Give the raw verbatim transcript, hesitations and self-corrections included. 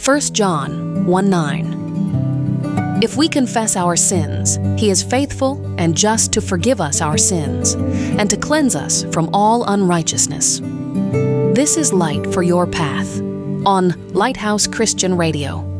First John one nine. If we confess our sins, He is faithful and just to forgive us our sins and to cleanse us from all unrighteousness. This is Light for Your Path on Lighthouse Christian Radio.